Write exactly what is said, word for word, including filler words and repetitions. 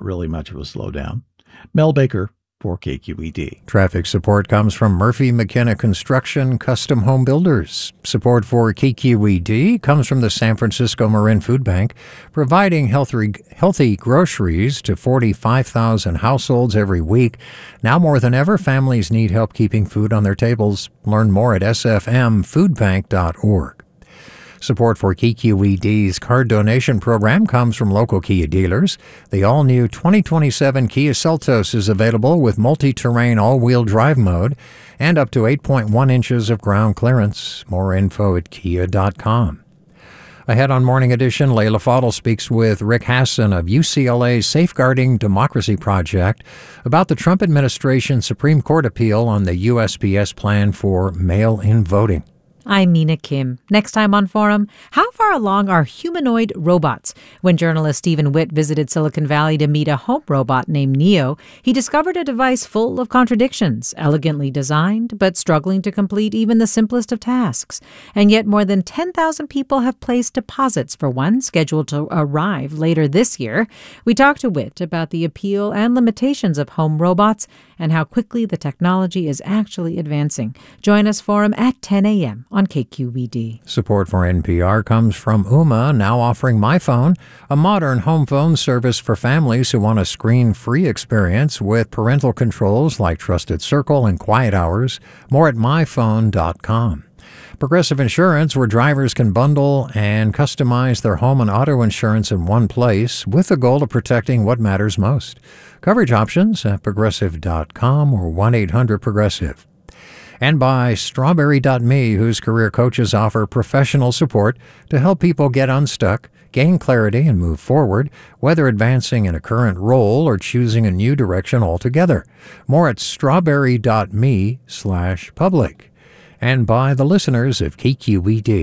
really much of a slowdown. Mel Baker for K Q E D. Traffic support comes from Murphy McKenna Construction Custom Home Builders. Support for K Q E D comes from the San Francisco Marin Food Bank, providing healthy, healthy groceries to forty-five thousand households every week. Now more than ever, families need help keeping food on their tables. Learn more at s f m food bank dot org. Support for K Q E D's card donation program comes from local Kia dealers. The all-new twenty twenty-seven Kia Seltos is available with multi-terrain all-wheel drive mode and up to eight point one inches of ground clearance. More info at kia dot com. Ahead on Morning Edition, Layla Fadel speaks with Rick Hasson of U C L A's Safeguarding Democracy Project about the Trump administration's Supreme Court appeal on the U S P S plan for mail-in voting. I'm Mina Kim. Next time on Forum, how far along are humanoid robots? When journalist Stephen Witt visited Silicon Valley to meet a home robot named Neo, he discovered a device full of contradictions, elegantly designed, but struggling to complete even the simplest of tasks. And yet more than ten thousand people have placed deposits for one, scheduled to arrive later this year. We talked to Witt about the appeal and limitations of home robots and how quickly the technology is actually advancing. Join us Forum at ten a.m. on K Q E D. Support for N P R comes from Ooma, now offering MyPhone, a modern home phone service for families who want a screen-free experience with parental controls like Trusted Circle and Quiet Hours. More at my phone dot com. Progressive Insurance, where drivers can bundle and customize their home and auto insurance in one place with the goal of protecting what matters most. Coverage options at progressive dot com or one eight hundred progressive. And by Strawberry dot me, whose career coaches offer professional support to help people get unstuck, gain clarity, and move forward, whether advancing in a current role or choosing a new direction altogether. More at strawberry dot me slash public. And by the listeners of K Q E D.